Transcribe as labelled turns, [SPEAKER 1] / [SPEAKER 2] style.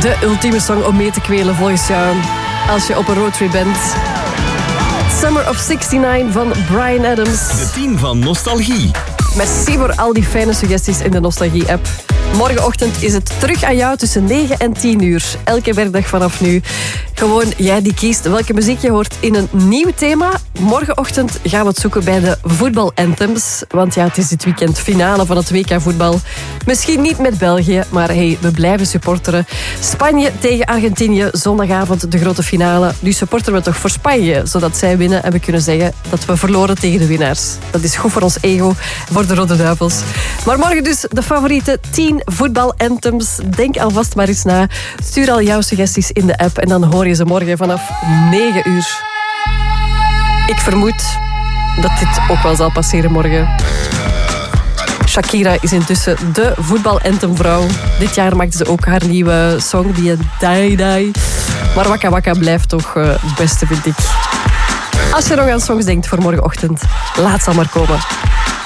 [SPEAKER 1] De ultieme song om mee te kwelen volgens jou als je op een roadtrip bent. Summer of 69 van Bryan Adams.
[SPEAKER 2] De 10 van Nostalgie.
[SPEAKER 1] Merci voor al die fijne suggesties in de Nostalgie-app. Morgenochtend is het terug aan jou tussen 9 en 10 uur. Elke werkdag vanaf nu. Gewoon jij die kiest welke muziek je hoort in een nieuw thema. Morgenochtend gaan we het zoeken bij de voetbalanthems. Want ja, het is dit weekend finale van het WK voetbal. Misschien niet met België, maar hey, we blijven supporteren. Spanje tegen Argentinië, zondagavond de grote finale. Nu supporteren we toch voor Spanje, zodat zij winnen en we kunnen zeggen dat we verloren tegen de winnaars. Dat is goed voor ons ego, voor de Rode Duivels. Maar morgen dus de favoriete 10 voetbalanthems. Denk alvast maar eens na. Stuur al jouw suggesties in de app en dan hoor je ze morgen vanaf 9 uur. Ik vermoed dat dit ook wel zal passeren morgen. Shakira is intussen de voetbalanthemvrouw. Dit jaar maakte ze ook haar nieuwe song, die Die Die. Maar Waka Waka blijft toch het beste, vind ik. Als je nog aan songs denkt voor morgenochtend, laat ze maar komen.